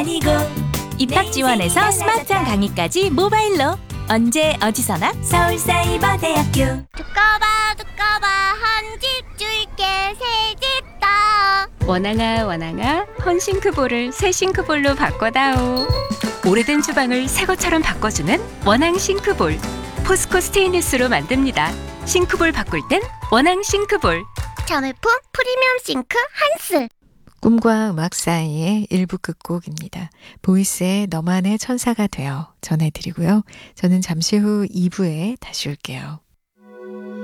입학 지원에서 스마트한 강의까지 모바일로 언제 어디서나 서울사이버대학교. 두꺼봐 한 집 줄게 새 집 더. 원앙아 헌싱크볼을 새 싱크볼로 바꿔다오. 오래된 주방을 새 것처럼 바꿔주는 원앙 싱크볼. 포스코 스테인리스로 만듭니다. 싱크볼 바꿀 땐 원앙 싱크볼. 자매품 프리미엄 싱크 한스. 꿈과 음악 사이의 일부 끝곡입니다. 보이스의 너만의 천사가 되어 전해드리고요. 저는 잠시 후 2부에 다시 올게요.